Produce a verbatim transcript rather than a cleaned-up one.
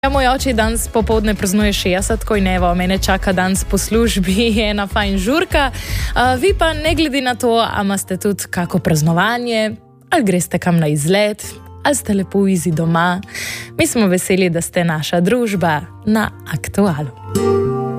Ja, moj oče danes popoldne praznuje šestdesetko in evo, mene čaka danes po službi ena fajn žurka. Uh, vi pa ne glede na to, a imate tudi kako praznovanje, ali greste kam na izlet, ali ste lepo izi doma. Mi smo veseli, da ste naša družba na Aktualu.